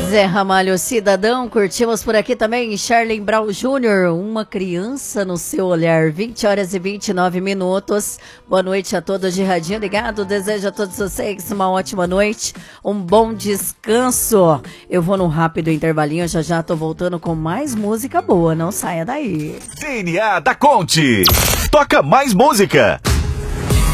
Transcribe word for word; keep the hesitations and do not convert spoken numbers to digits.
Zé Ramalho Cidadão, curtimos por aqui também Charlie Brown Júnior, Uma Criança no Seu Olhar, vinte horas e vinte e nove minutos. Boa noite a todos de radinho ligado, desejo a todos vocês uma ótima noite, um bom descanso. Eu vou num rápido intervalinho, já já tô voltando com mais música boa, não saia daí. D N A da Conte, toca mais música.